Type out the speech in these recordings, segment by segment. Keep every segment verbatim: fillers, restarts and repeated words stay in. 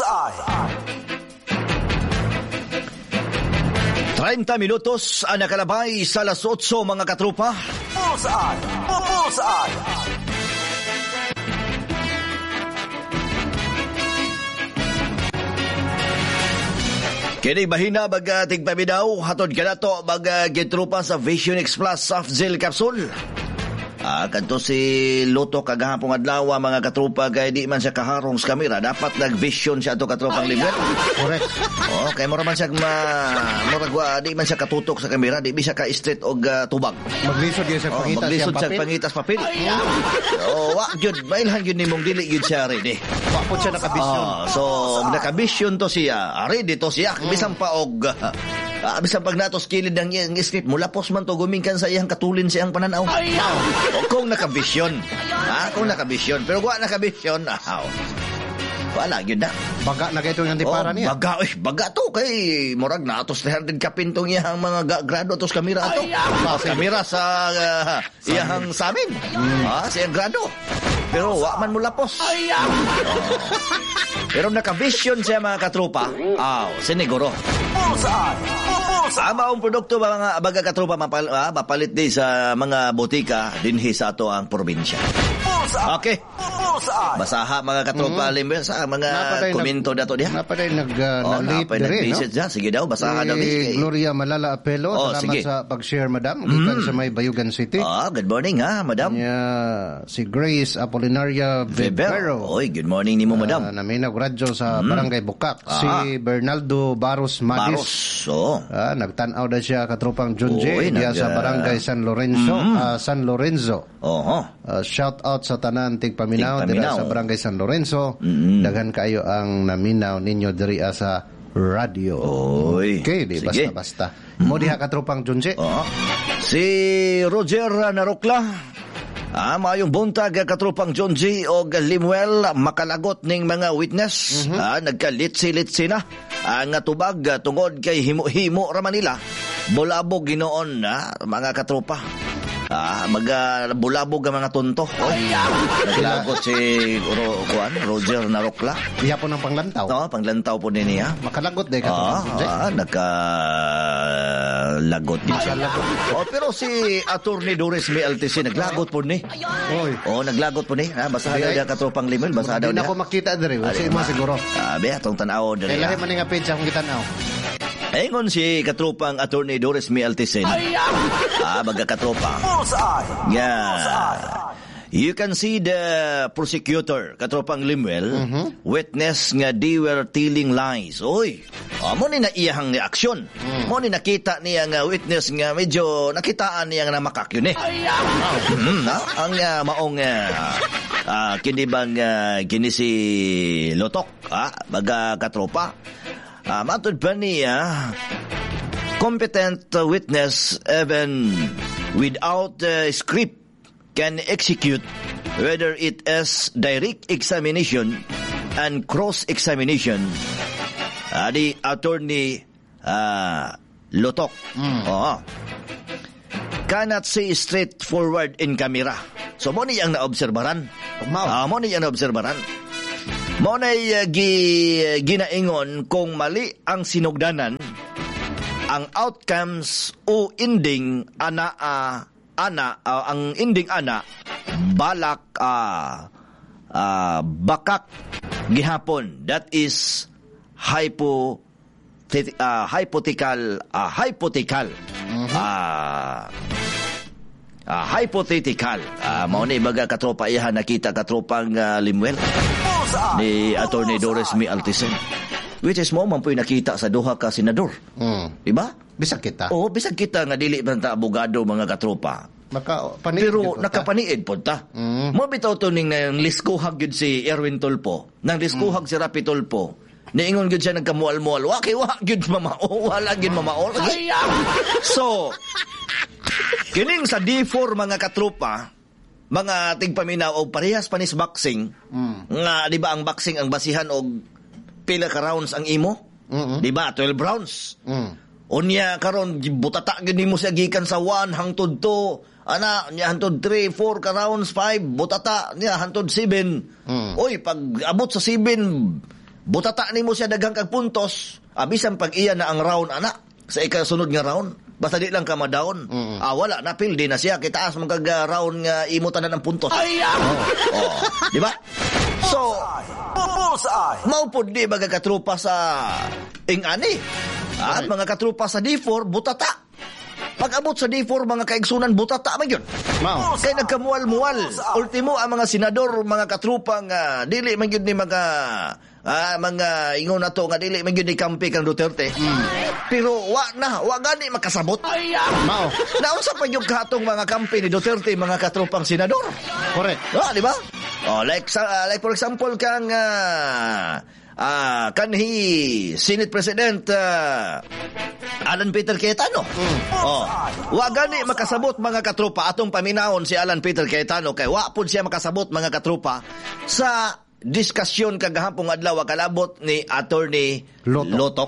Bullseye. treinta minutos ang nakalabay sa alas otso mga katrupa. Bullseye. Bullseye. Kini bahina baga tigpaminaw hatod kanato baga gitrupa sa Vision X Plus Soft Gel Capsule. Ah, kanto si Loto kagahapong adlaw mga katrupa kay di man siya kaharong sa kamera, dapat nag-vision siya ato katropang libre. Correct. Oh, kay mo man siya ma murag di man siya katutok sa kamera, di bi siya ka straight og uh, tubag. Maglisod gyud sa Oh, pangitas maglisod siyang siya papel. pangitas papel. Oh, wa gyud mailhan gyud nimong dili gyud siya ready. Wa po siya nakabisyon. Oh, so naka-vision to siya. Ready to siya bisan pa og uh, Ah, bisan pag natos kilid ng iyang script, mula pos man to gumingkan sa iyang katulin sa iyang pananaw. O kung nakabisyon. Ah, kung nakabisyon. Pero kung nakabisyon, ah, wala, yun na. Baga na kayo itong antipara oh, niya. Baga, eh, baga to. Kay Morag na atos three hundred kapintong iyang mga ga- grado atos kamera ato. Ah, kamera sa uh, iyang sa amin. Mm. Ah, sa iyang grado. Pero wa man mula pos. Oh. Pero nakabisyon siya mga katropa. Ah, oh, siniguro. Bullseye. Sama ang produkto mga baga katropa mapal, ah, mapalit din sa mga botika dinhi sa ato ang probinsya. Okay. Basaha mga katropa mm-hmm. sa mga komento dato diha. Napaday nag uh, oh, na late dire no. Dyan. Sige daw basaha daw ni Gloria Malala Apelo. Oh, salamat sige. sa pag-share madam gikan mm. sa may Bayugan City. Ah, good morning ha, madam. Yeah, si Grace Apolinaria Vivero. Oy, good morning nimo madam. Uh, naminag radyo sa mm. Barangay Bukak. Ah. Si Bernaldo Baros Madis. Baros. Oh. Ah, nagtan-aw na siya katropang Junje Oy, diya nag, sa Barangay San Lorenzo, mm. uh, San Lorenzo. Oho. Uh, shout out sa tanan tigpaminaw Tigpaminaw. dira sa Barangay San Lorenzo. Mm-hmm. Daghan kayo ang naminaw ninyo diri sa radio. Oy. Okay, di Sige. basta-basta. Mo diha katropang Junje. Oh. Si Roger Narokla. Ah, mayong buntag katropang John G. o Limuel makalagot ning mga witness. Mm-hmm. Ah, nagkalitsi-litsi na. Ang ah, tubag ah, tungod kay himo-himo ra Manila. Bulabog ginoon na ah, mga katropa. Ah, magbulabog ang mga tonto. Oh, naglagot si Ro, Juan, Roger Narokla. Diha po ng panglantaw. No, panglantaw po ni niya. Makalagot day Ah, katropang Junje. ah, nagkalagot din siya. Oh, pero si Attorney Doris May Alticin naglagot po ni. Oy. Oh, naglagot po ni. Ha, basa daw dia katropang Limel, basa daw Di dia. na ko makita diri, kasi mo siguro. Sabi atong tanaw Kay diri. lahi man nga page akong kitanaw. Ingon si katropang Attorney Doris May Alticin. Ah, baga katropa. Yeah. You can see the prosecutor, katropang Limuel, mm-hmm. witness nga they were telling lies. Oy, oh, mo ni na iyahang ni aksyon. Mm. Mo ni nakita niya nga witness nga medyo nakitaan niya nga namakak yun eh. Mm, no? Ang uh, maong uh, uh, kini bang uh, kini si Lotok, ah, baga katropa. Uh, matod pa niya, competent uh, witness even without uh, script can execute whether it is direct examination and cross-examination. Uh, the attorney uh, Lotok mm. oh, cannot say straightforward in camera. So, mo ni ang naobserbaran. Uh, mo ni ang naobserbaran. Mo na uh, gi, ginaingon kung mali ang sinugdanan, ang outcomes o ending ana uh, ana uh, ang ending ana balak uh, uh, bakak gihapon. That is hypo uh, hypothetical uh, hypothetical mm-hmm. uh, uh, hypothetical uh, mao ni baga katropa iha nakita katropang uh, Limuel ni Attorney Doris May Alticin, which is mo man po'y nakita sa duha ka senador. Mm. Diba? Bisag kita. Oo, bisag kita nga dili man ta abogado mga katropa. Maka paniid pero nakapaniid po ta. Mm. Mo bitaw to ning nang liskuhag gyud si Erwin Tulpo. Nang liskuhag mm. si Rapi Tulpo. Niingon gyud siya nagkamual-mual. Wa kay wa gyud mamao, wala gyud mamao. So, kining sa D four mga katropa, mga tigpaminaw o parehas panis boxing, mm. nga di ba ang boxing ang basihan og pila ka rounds ang imo? Mm-hmm. Di ba twelve rounds? Mm. Unya karon butata gid nimo sa gikan sa one hangtod two, ana nya hangtod three, four ka rounds, five butata niya hangtod seven. Mm. Oy, pag abot sa seven butata nimo siya daghang kag puntos, abisan pag iya na ang round ana sa ikasunod nga round. Basta di lang ka ma-down. Mm-hmm. Ah, wala na pildi na siya kitaas man kag round nga imo tanan ang puntos. Ay, oh, oh. Di ba? So, maupod di mga katrupa sa ing-ani. At mga katrupa sa D four, butata. Pag-abot sa D four, mga kaigsunan, butata man yun. Wow. Kaya nagkamual-mual. Ultimo, ang mga senador, mga katrupang uh, dili man yun ni mga uh, mga ingon na to, nga dili man yun ni kampi kang Duterte. Mm. Pero wa na, wa gani makasabot. Wow. Naunsa pa yung katong mga kampi ni Duterte, mga katrupang senador. Correct. Ah, di ba? Oh, like, uh, like for example, kang uh, uh, kanhi Senate President uh, Alan Peter Cayetano. Mm. Oh, wa gani makasabot mga katropa atong paminawon si Alan Peter Cayetano kay wa pud siya makasabot mga katropa sa diskusyon kagahapon adlaw kalabot ni Attorney Lotok. Lotok.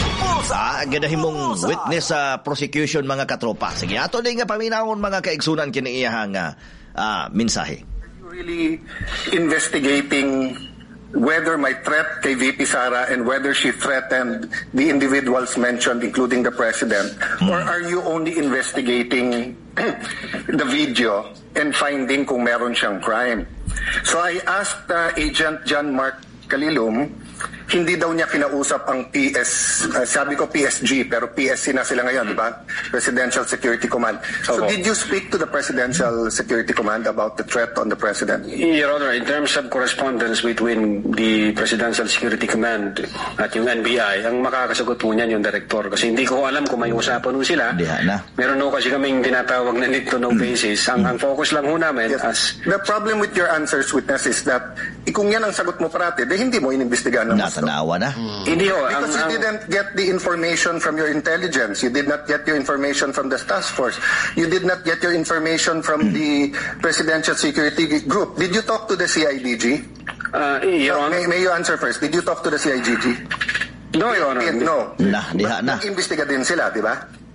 Sa gadahimong witness sa uh, prosecution mga katropa. Sige, ato din nga paminawon mga kaigsunan kini iyang uh, uh, mensahe. Really investigating whether my threat kay V P Sara and whether she threatened the individuals mentioned, including the president, mm. or are you only investigating the video and finding kung meron siyang crime? So I asked uh, Agent John Mark Calilum, hindi daw niya kinausap ang P S, uh, sabi ko P S G, pero P S C na sila ngayon, di ba? Presidential Security Command. So okay. Did you speak to the Presidential Security Command about the threat on the President? Your Honor, in terms of correspondence between the Presidential Security Command at yung N B I, ang makakasagot po niyan yung Director. Kasi hindi ko alam kung may usapan nun sila. Na. Meron no kasi kaming tinatawag na need to know basis. Ang, ang focus lang ho namin yes. as... The problem with your answers, witness, is that kung yan ang sagot mo parati, de hindi mo inimbestigahan ng gusto. Natanawa na. Hmm. Hindi ho. Because ang, you didn't get the information from your intelligence. You did not get your information from the task force. You did not get your information from the Presidential Security Group. Did you talk to the C I D G? Uh, Your Honor. May, may you answer first. Did you talk to the C I D G? No, Your Honor. No. Nah, diha na. Nag-imbestiga din sila, di ba?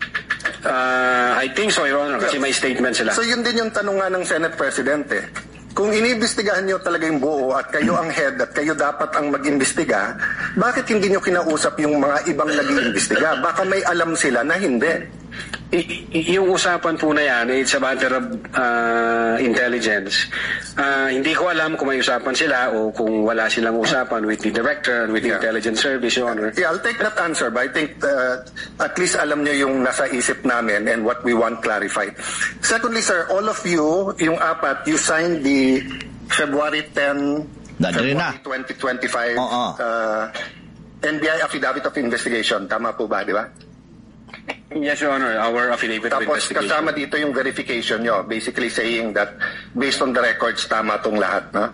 Uh, I think so, Your Honor, kasi may statement sila. So yun din yung tanong nga ng Senate President eh. Kung iniimbestigahan nyo talaga yung buo at kayo ang head at kayo dapat ang mag-imbestiga, bakit hindi nyo kinausap yung mga ibang nag-iimbestiga? Baka may alam sila na hindi. I- y- yung usapan po na yan, it's a matter of uh, intelligence. Uh, hindi ko alam kung may usapan sila o kung wala silang usapan with the director, with the yeah. intelligence service, Your Honor. Yeah, I'll take that answer, but I think uh, at least alam niyo yung nasa isip namin and what we want clarified. Secondly, sir, all of you, yung apat, you signed the February tenth, February twenty twenty-five uh-uh. uh, N B I Affidavit of Investigation. Tama po ba, di ba? Yes, Your Honor, our affidavit of Tapos investigation. Kasama dito yung verification nyo, basically saying that based on the records, tama tong lahat, no?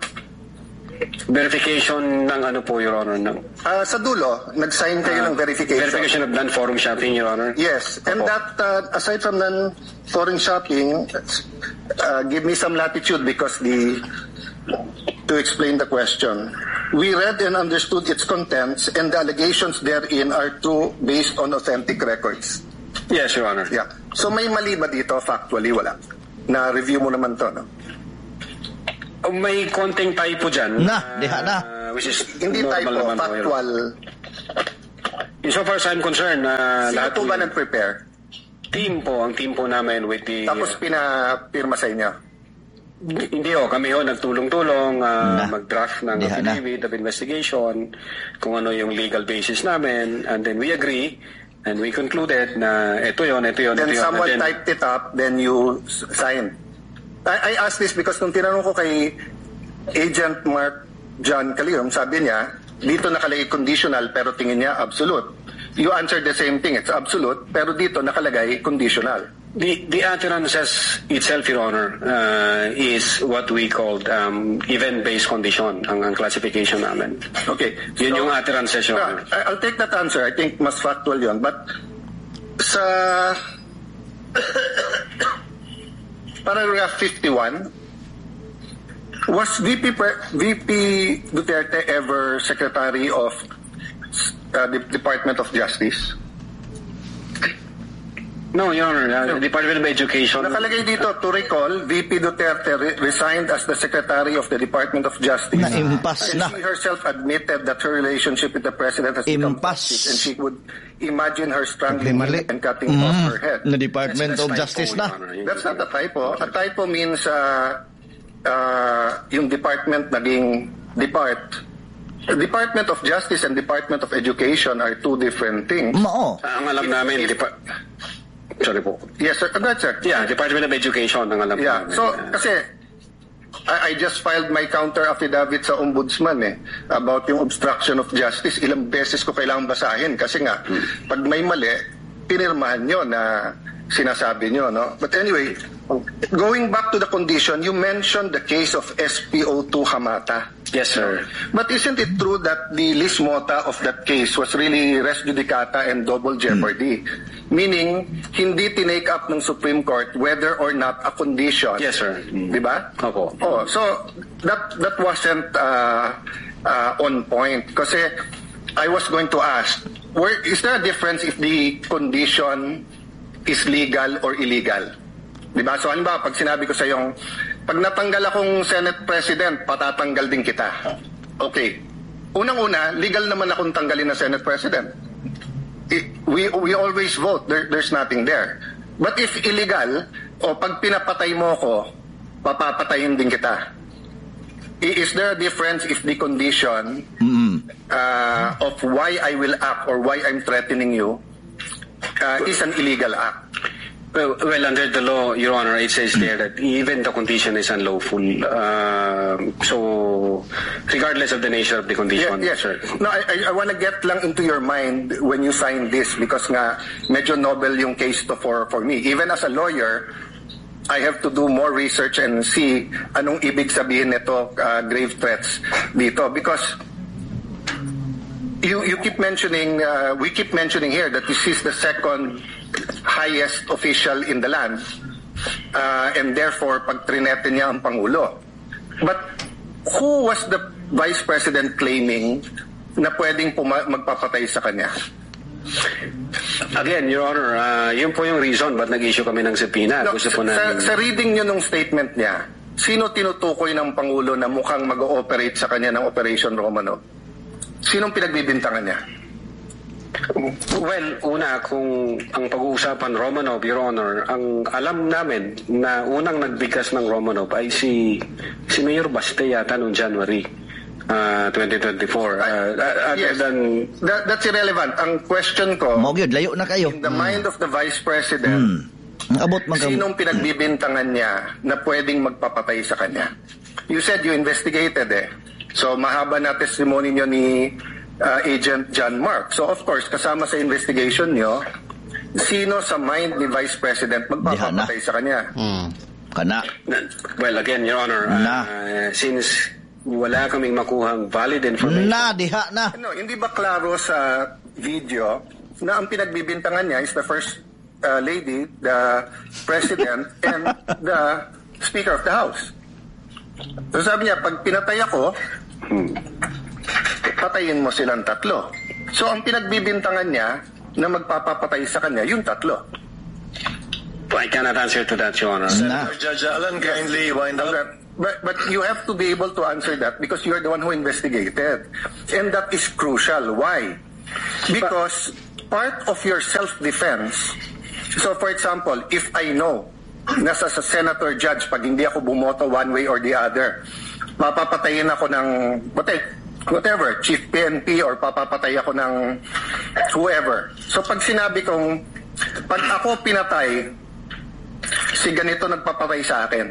Verification ng ano po, Your Honor? Ng, uh, sa dulo, nag-sign kayo uh, ng verification. Verification of non-forum shopping, Your Honor? Yes, and Opo. that, uh, aside from non-forum shopping, uh, give me some latitude because the, to explain the question. We read and understood its contents and the allegations therein are true based on authentic records. Yes, Your Honor. Yeah. So may mali ba dito? Factually, wala. Na-review mo naman to, no? Uh, may konting typo dyan. Na, diha na. Uh, which is hindi typo, naman factual. Po, so far as I'm concerned, uh, sino lahat po ba nag-prepare? Team po, ang team po namin with the... Tapos pinapirma sa inyo? Hindi ho, kami ho nagtulong-tulong uh, mag-draft ng affidavit of investigation, kung ano yung legal basis namin, and then we agree, and we concluded na ito yun, ito yun, then ito yun. Someone then typed it up, then you signed. I, I asked this because nung tinanong ko kay Agent Mark John Calilum, sabi niya, dito nakalagay conditional pero tingin niya absolute. You answered the same thing, it's absolute, pero dito nakalagay conditional. The, the utterances itself, Your Honor, uh, is what we called um, event-based condition, ang, ang classification namin. Okay. Yun so, yung utterances, Your Honor. Yeah, I'll take that answer. I think mas factual yun. But sa paragraph fifty-one, was V P, V P Duterte ever Secretary of uh, the Department of Justice? No, Your Honor, uh, Department of Education. Nakalagay dito, to recall, V P Duterte re- resigned as the Secretary of the Department of Justice. Na-impas na. And she herself admitted that her relationship with the President has become toxic, and she would imagine her strangling him and cutting mm. off her head. Na Department that's, that's of Justice typo, na. That's not a typo. A typo means uh, uh, yung department naging depart. The Department of Justice and Department of Education are two different things. Mao. Ang alam namin, Depart... Sorry po. Yes, sir. That's sir. Yeah, Department of Education ang alam Yeah, namin. so kasi I, I just filed my counter affidavit sa ombudsman eh about yung obstruction of justice. Ilang beses ko kailangan basahin kasi nga hmm. pag may mali, pinirmahan nyo na sinasabi nyo, no? But anyway, going back to the condition, you mentioned the case of S P O two Hamata. Yes, sir. But isn't it true that the lis mota of that case was really res judicata and double jeopardy? Hmm. Meaning, hindi tinake up ng Supreme Court whether or not a condition. Yes, sir. Di ba? Opo. Oh, so that that wasn't uh, uh, on point. Kasi I was going to ask, where is there a difference if the condition is legal or illegal? Di ba? So halimbawa, pag sinabi ko sa yung, pag natanggal akong Senate President, patatanggal din kita. Okay. Unang-una, legal naman akong tanggalin na Senate President. It, we we always vote. There, there's nothing there. But if illegal, o pag pinapatay mo ko, papapatayin din kita. Is there a difference if the condition mm-hmm. uh, of why I will act or why I'm threatening you uh, is an illegal act? Well, well, under the law, Your Honor, it says there that even the condition is unlawful. Uh, so, regardless of the nature of the condition, yeah, yeah. sir. No, I, I, I want to get lang into your mind when you sign this because nga medyo novel yung case to for for me. Even as a lawyer, I have to do more research and see anong ibig sabihin nito uh, grave threats dito because you you keep mentioning, uh, we keep mentioning here that this is the second highest official in the land uh, and therefore pag trinete niya ang Pangulo. But who was the Vice President claiming na pwedeng puma- magpapatay sa kanya? Again, Your Honor, uh, yun po yung reason ba't nag-issue kami ng subpoena. No, Gusto po sa, namin... sa reading nyo nung statement niya, sino tinutukoy ng Pangulo na mukhang mag-ooperate sa kanya ng Operation Romanov? Sinong pinagbibintangan niya? Well, una, kung ang pag-uusapan Romanov, Your Honor, ang alam namin na unang nagbigkas ng Romanov ay si si Mayor Baste yata noong January uh, twenty twenty-four. Uh, uh, yes, than... that, that's irrelevant. Ang question ko, Magyod, layo na kayo. In the hmm. mind of the Vice President, hmm. Abot mag- sinong pinagbibintangan niya na pwedeng magpapatay sa kanya? You said you investigated eh. So mahaba na testimony niyo ni uh, Agent John Mark. So of course, kasama sa investigation niyo, sino sa mind ni Vice President magpapatay sa kanya? Hmm. Kana. Well, again, Your Honor, uh, since wala kaming makuhang valid information. Na, diha na. No, hindi ba klaro sa video na ang pinagbibintangan niya is the first uh, lady, the President, and the Speaker of the House? So sabi niya, pag pinatay ako, patayin mo silang tatlo. So ang pinagbibintangan niya na magpapapatay sa kanya, yung tatlo. I cannot answer to that, Your Honor. Nah. Judge Alan, kindly wind up. But, but you have to be able to answer that because you are the one who investigated. And that is crucial. Why? Because part of your self-defense, so for example, if I know nasa sa senator judge, pag hindi ako bumoto one way or the other, papapatayin ako ng whatever, chief P N P or papapatay ako ng whoever. So pag sinabi kong, pag ako pinatay, si ganito nagpapatay sa akin.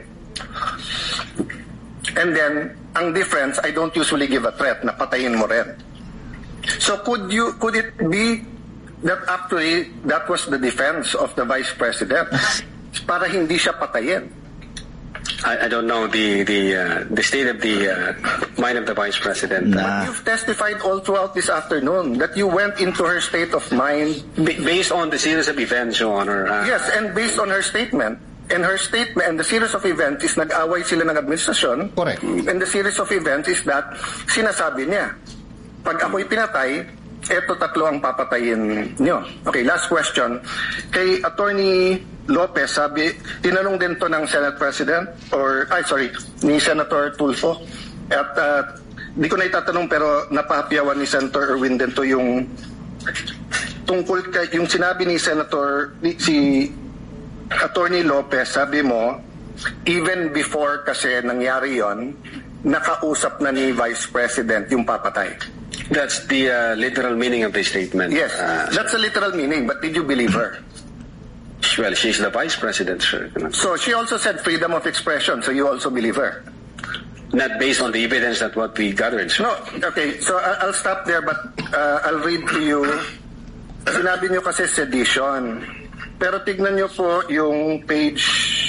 And then, ang difference, I don't usually give a threat na patayin mo rin. So could you, could it be that actually that was the defense of the Vice President para hindi siya patayin? I, I don't know the the uh, the state of the uh, mind of the Vice President. Nah. You've testified all throughout this afternoon that you went into her state of mind B- based on the series of events, Your Honor. Uh, yes, and based on her statement. And her statement and the series of events is nag-away sila ng administrasyon. Correct. And the series of events is that sinasabi niya, pag ako'y pinatay, eto tatlo ang papatayin nyo. Okay, last question. Kay Attorney Lopez, sabi, tinanong din to ng Senate President, or, ay sorry, ni Senator Tulfo. At uh, di ko na itatanong pero napahapyawan ni Senator Erwin din to yung tungkol kay, yung sinabi ni Senator, ni, si Attorney Lopez, sabi mo, even before kasi nangyari yon, nakausap na ni Vice President yung papatay. That's the uh, literal meaning of the statement. Yes, uh, that's the literal meaning, but did you believe her? Well, she's the Vice President, sir. So she also said freedom of expression, so you also believe her? Not based on the evidence that what we gathered, sir. No, okay, so I'll stop there, but uh, I'll read to you. Sinabi niyo kasi sedition. Pero tignan niyo po yung page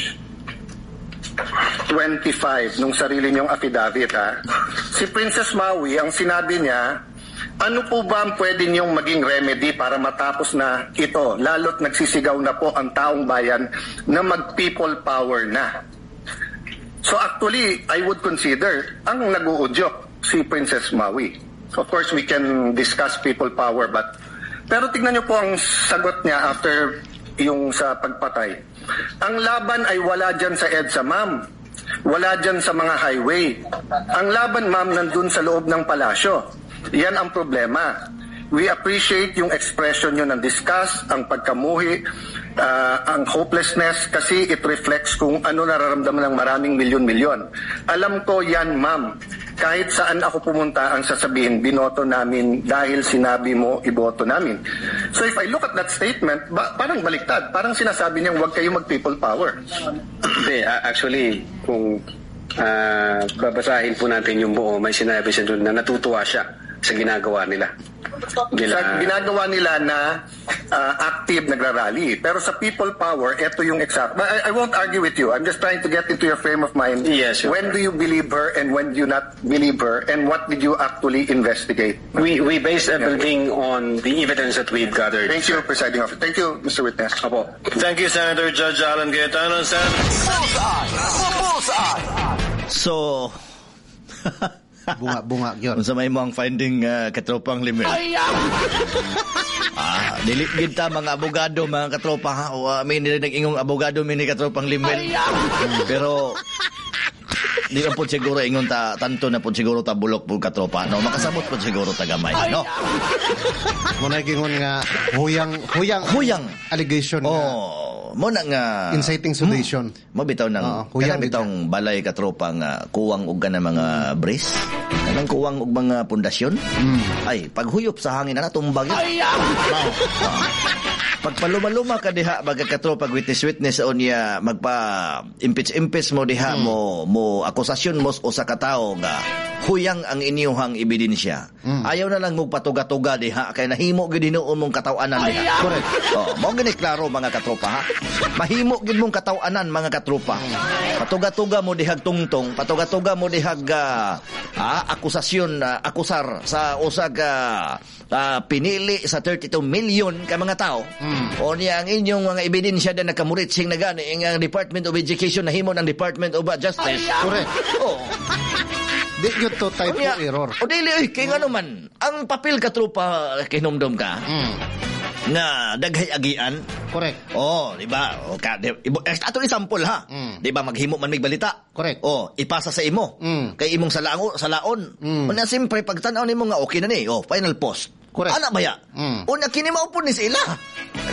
twenty-five nung sarili niyong affidavit, ha. Si Princess Maui, ang sinabi niya, ano po ba ang pwede niyong maging remedy para matapos na ito, lalo't nagsisigaw na po ang taong bayan na mag-people power na. So actually, I would consider ang nag-uudyok si Princess Maui. Of course, we can discuss people power, but pero tignan niyo po ang sagot niya after yung sa pagpatay. Ang laban ay wala dyan sa EDSA, ma'am. Wala dyan sa mga highway. Ang laban, ma'am, nandun sa loob ng palasyo. Yan ang problema. We appreciate yung expression nyo ng disgust, ang pagkamuhi, uh, ang hopelessness, kasi it reflects kung ano nararamdaman ng maraming milyon-milyon. Alam ko yan, ma'am. Kahit saan ako pumunta, ang sasabihin, binoto namin dahil sinabi mo, iboto namin. So if I look at that statement, ba- parang baliktad. Parang sinasabi niyang huwag kayo mag-people power. Hindi, uh, actually, kung uh, babasahin po natin yung buo, may sinabi siya doon na natutuwa siya sa ginagawa nila. Gila, sa ginagawa nila na uh, active nagrarally. Pero sa people power, ito yung exact. But I, I won't argue with you. I'm just trying to get into your frame of mind. Yes, sure. When do you believe her and when do you not believe her? And what did you actually investigate? We we based everything on the evidence that we've gathered. Thank you, Presiding Officer. Thank you, Mister Witness. Apo. Thank you, Senator Judge Alan Cayetano. So, Bunga-bunga yun. kung sa may mga finding uh, katropang limit. Ah, dili gid ta mga abogado, mga katropa ha. O, uh, may narinig ingong abogado mini katropang limit. Pero di na po siguro ingon ta tanto na po siguro ta bulok po katropa, no? Makasabot po siguro ta gamay, no? Muna gingon nga huyang huyang Huyang. allegation nga Oh, mo na nga inciting sedition. mo bitaw ng Oo, huyang kanang bitawng balay katropa nga kuwang og kana mga bris, kanang kuwang og mga pundasyon. Ay, paghuyop sa hangin na tumbag yun. Pag paluma-luma ka diha baga katropa witness witness o niya magpa impeach impeach mo diha mo mo akusasyon mo o sa katao nga huyang ang inyuhang ebidensya. Ayaw na lang mo patuga-tuga diha kay nahimo gid hinuon mong kataw-anan diha. Correct. Oh, mo gani klaro mga katropa ha. Mahimo gid mong kataw-anan mga katropa. Patuga-tuga mo dihag tungtong, patuga-tuga mo dihag uh, ah, akusasyon uh, akusar sa usag uh, uh, pinili sa thirty-two million ka mga tao. O niya ang inyong mga ebidensya na nakamuritsing na gani ang Department of Education na himo ng Department of Justice. Correct. Oh. Di yun to type Niya, of error. o dili, eh, kaya nga naman, ang papel katropa kinumdum ka, Mm. nga daghay agian. Correct. Oh, di ba? O ka, di, ibo, eh, ato example ha. Mm. Di ba maghimo man mig balita? Correct. Oh, ipasa sa imo. Mm. Kay imong salaon, salaon. Mm. Unya simpre pagtan-aw nimo nga okay na ni. Oh, final post. Correct. Ana baya? Mm. Unya kini mao po ni sila.